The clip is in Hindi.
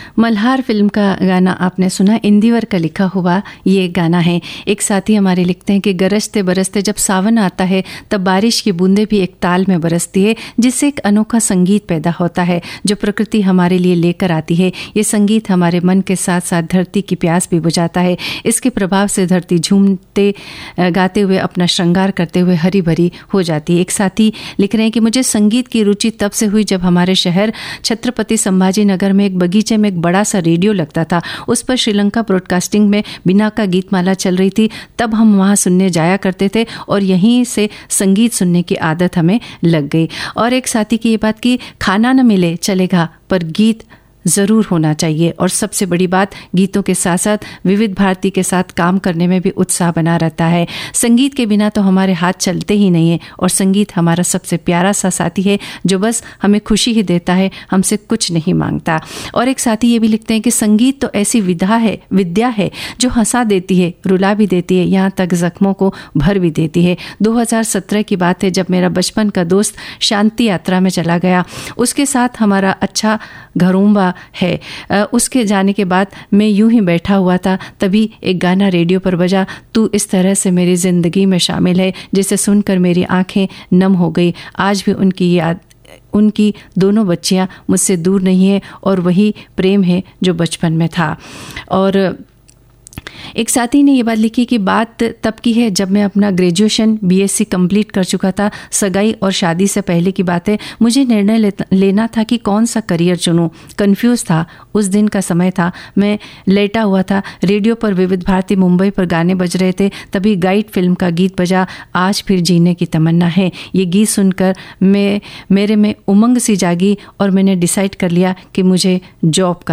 मल्हार फिल्म का गाना आपने सुना, इंदिवर का लिखा हुआ ये गाना है। एक साथी हमारे लिखते हैं कि गरजते बरसते जब सावन आता है तब बारिश की बूंदें भी एक ताल में बरसती है, जिससे एक अनोखा संगीत पैदा होता है जो प्रकृति हमारे लिए लेकर आती है। ये संगीत हमारे मन के साथ साथ धरती की प्यास भी बुझाता है। इसके प्रभाव से धरती झूमते गाते हुए अपना श्रृंगार करते हुए हरी भरी हो जाती है। एक साथी लिख रहे हैं कि मुझे संगीत की रुचि तब से हुई जब हमारे शहर छत्रपति संभाजी नगर में एक बगीचे में एक बड़ा सा रेडियो लगता था। उस पर श्रीलंका ब्रॉडकास्टिंग में बिना का गीतमाला चल रही थी। तब हम वहाँ सुनने जाया करते थे और यहीं से संगीत सुनने की आदत हमें लग गई। और एक साथी की ये बात कि खाना न मिले चलेगा पर गीत ज़रूर होना चाहिए। और सबसे बड़ी बात, गीतों के साथ साथ विविध भारती के साथ काम करने में भी उत्साह बना रहता है। संगीत के बिना तो हमारे हाथ चलते ही नहीं है और संगीत हमारा सबसे प्यारा सा साथी है जो बस हमें खुशी ही देता है, हमसे कुछ नहीं मांगता। और एक साथी ये भी लिखते हैं कि संगीत तो ऐसी विद्या है जो हंसा देती है, रुला भी देती है, यहाँ तक जख्मों को भर भी देती है। 2017 की बात है जब मेरा बचपन का दोस्त शांति यात्रा में चला गया। उसके साथ हमारा अच्छा घरोंबा है। उसके जाने के बाद मैं यूं ही बैठा हुआ था, तभी एक गाना रेडियो पर बजा, तू इस तरह से मेरी जिंदगी में शामिल है, जिसे सुनकर मेरी आंखें नम हो गई। आज भी उनकी दोनों बच्चियां मुझसे दूर नहीं है और वही प्रेम है जो बचपन में था। और एक साथी ने ये बात लिखी कि बात तब की है जब मैं अपना ग्रेजुएशन बीएससी कंप्लीट कर चुका था। सगाई और शादी से पहले की बात है। मुझे निर्णय लेना था कि कौन सा करियर चुनूं। कंफ्यूज था। उस दिन का समय था, मैं लेटा हुआ था, रेडियो पर विविध भारती मुंबई पर गाने बज रहे थे। तभी गाइड फिल्म का गीत बजा, आज फिर जीने की तमन्ना है। ये गीत सुनकर मेरे में उमंग सी जागी और मैंने डिसाइड कर लिया कि मुझे जॉब